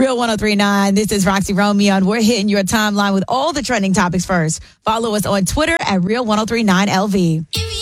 Real 1039. This is Roxy Romeo, and we're hitting your timeline with all the trending topics first. Follow us on Twitter at Real 1039 LV.